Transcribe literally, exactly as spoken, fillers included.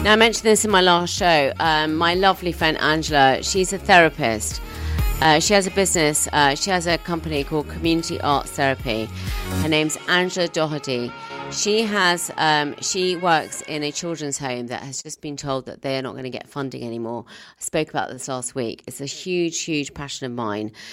Now, I mentioned this in my last show. Um, my lovely friend Angela, she's a therapist. Uh, she has a business. Uh, she has a company called Community Arts Therapy. Her name's Angela Doherty. She has. Um, she works in a children's home that has just been told that they are not going to get funding anymore. I spoke about this last week. It's a huge, huge passion of mine.